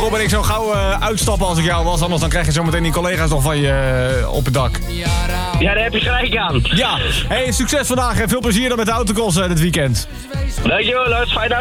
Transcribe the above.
Rob en ik zo gauw uitstappen als ik jou was. Anders dan krijg je zometeen die collega's nog van je op het dak. Ja, daar heb je gelijk aan. Ja, hey, succes vandaag en veel plezier dan met de autocross dit weekend. Dankjewel, Lars. Fijn